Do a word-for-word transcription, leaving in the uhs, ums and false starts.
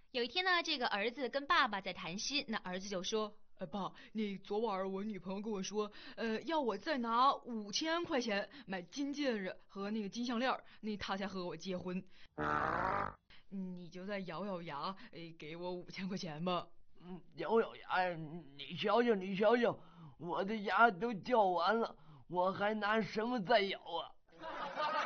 有一天呢，这个儿子跟爸爸在谈心，那儿子就说： 呃，爸，那昨晚我女朋友跟我说，呃，要我再拿五千块钱买金戒指和那个金项链，那她才和我结婚。你就再咬咬牙，哎，给我五千块钱吧。 嗯，咬咬牙，你瞧瞧，你瞧瞧，我的牙都掉完了，我还拿什么再咬啊？